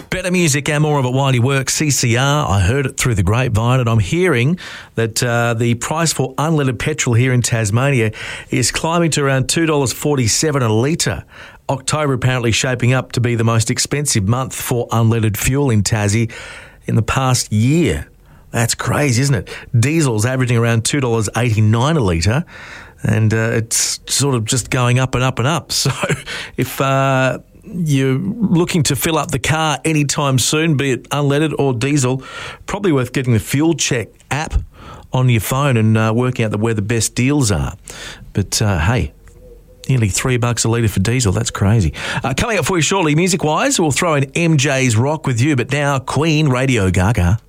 Better music and more of it while you work. CCR, I heard it through the grapevine, and I'm hearing that the price for unleaded petrol here in Tasmania is climbing to around $2.47 a litre. October apparently shaping up to be the most expensive month for unleaded fuel in Tassie in the past year. That's crazy, isn't it? Diesel's averaging around $2.89 a litre, and it's sort of just going up and up and up. So if you're looking to fill up the car anytime soon, be it unleaded or diesel, probably worth getting the Fuel Check app on your phone and working out where the best deals are. But hey, nearly $3 a litre for diesel. That's crazy. Coming up for you shortly, music-wise, we'll throw in MJ's Rock with You, but now Queen, Radio Gaga.